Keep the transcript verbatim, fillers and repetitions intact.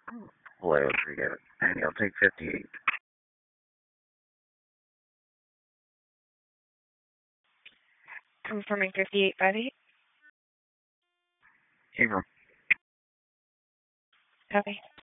Boy, I'll forget it. And I'll take fifty-eight. Confirming fifty-eight fifty-eight. April. Copy.